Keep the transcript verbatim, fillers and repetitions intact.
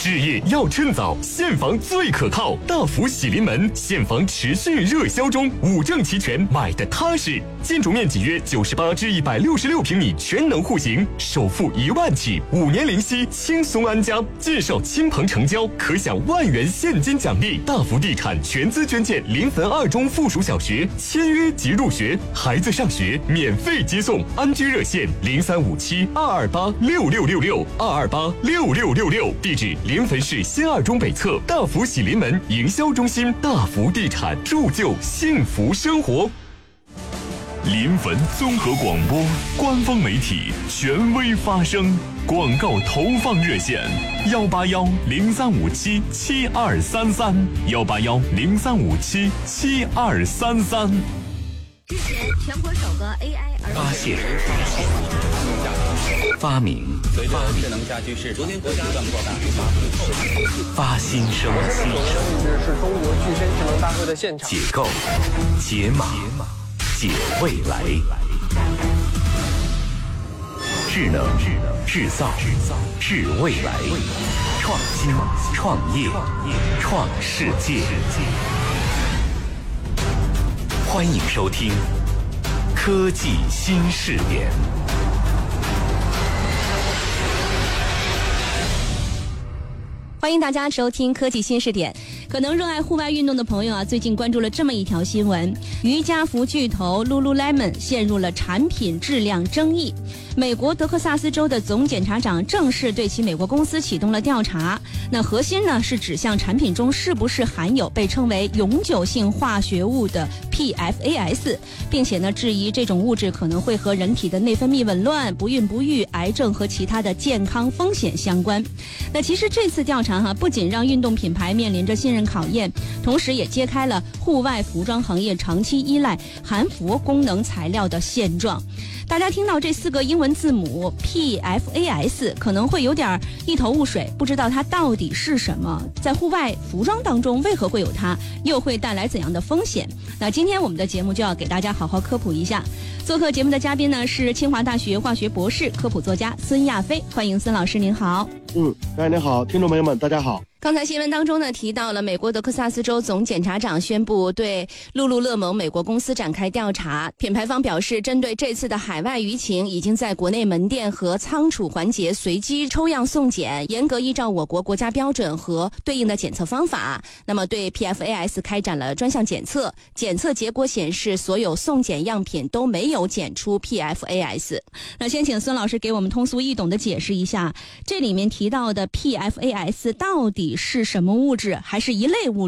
置业要趁早，现房最可靠。大福喜临门，现房持续热销中，五证齐全，买的踏实。建筑面积约九十八至一百六十六平米，全能户型，首付一万起，五年零息，轻松安家。介绍亲朋成交，可享万元现金奖励。大福地产全资捐建临汾二中附属小学，签约即入学，孩子上学免费接送。安居热线零三五七二二八六六六六二二八六六六六，地址临汾市新二中北侧大福喜临门营销中心。大福地产，铸就幸福生活。 临汾综合广播官方媒体，权威发声。广告投放热线：幺八幺零三五七七二三三，幺八幺零三五七七二三三。 之前全国首个 A I 儿发现、发明、 随着智能家居市，昨天国家不断扩大， 发新生、 我现在走的位置是中国具身智能大会的现场。 解构、解码、解未来。智能、制造、制未来，创新、创业、创世界。欢迎收听科技新视点。 欢迎大家收听科技新视点。可能热爱户外运动的朋友啊，最近关注了这么一条新闻：瑜伽服巨头 Lululemon 陷入了产品质量争议。美国德克萨斯州的总检察长正式对其美国公司启动了调查。那核心呢是指向产品中是不是含有被称为永久性化学物的 P F A S， 并且呢质疑这种物质可能会和人体的内分泌紊乱、不孕不育、癌症和其他的健康风险相关。那其实这次调查哈、啊，不仅让运动品牌面临着信任考验，同时也揭开了户外服装行业长期依赖含氟功能材料的现状。大家听到这四个英文字母 P F A S 可能会有点一头雾水，不知道它到底是什么，在户外服装当中为何会有它，又会带来怎样的风险。那今天我们的节目就要给大家好好科普一下。做客节目的嘉宾呢是清华大学化学博士、科普作家孙亚飞，欢迎孙老师，您好。 嗯，大家好，听众朋友们大家好。 刚才新闻当中呢提到了美国德克萨斯州总检察长宣布对露露乐蒙美国公司展开调查。品牌方表示，针对这次的海外舆情，已经在国内门店和仓储环节随机抽样送检，严格依照我国国家标准和对应的检测方法。那么对 P F A S 开展了专项检测，检测结果显示所有送检样品都没有检出 P F A S。 那先请孙老师给我们通俗易懂的解释一下，这里面提到的 P F A S 到底是什么物质，还是一类物质？